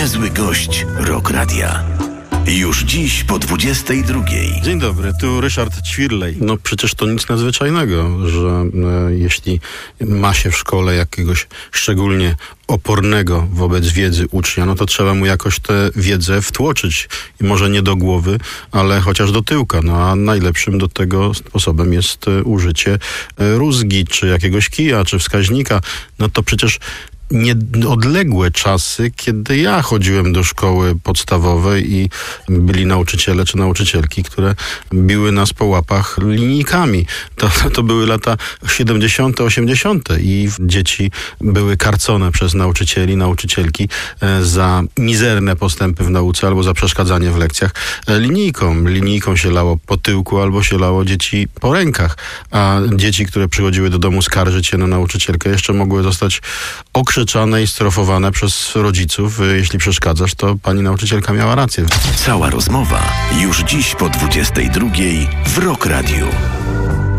Niezły gość Rock Radia. Już dziś po 22:00. Dzień dobry, tu Ryszard Ćwirlej. No przecież to nic nadzwyczajnego, że jeśli ma się w szkole jakiegoś szczególnie opornego wobec wiedzy ucznia, no to trzeba mu jakoś tę wiedzę wtłoczyć. I może nie do głowy, ale chociaż do tyłka. No a najlepszym do tego sposobem jest użycie rózgi, czy jakiegoś kija, czy wskaźnika. No to przecież nieodległe czasy, kiedy ja chodziłem do szkoły podstawowej i byli nauczyciele czy nauczycielki, które biły nas po łapach linijkami. To były lata 70., 80. i dzieci były karcone przez nauczycielki za mizerne postępy w nauce albo za przeszkadzanie w lekcjach linijką się lało po tyłku albo się lało dzieci po rękach, a dzieci, które przychodziły do domu skarżyć się na nauczycielkę, jeszcze mogły zostać okrzyczane i strofowane przez rodziców. Jeśli przeszkadzasz, to pani nauczycielka miała rację. Cała rozmowa już dziś po 22:00 w Rock Radiu.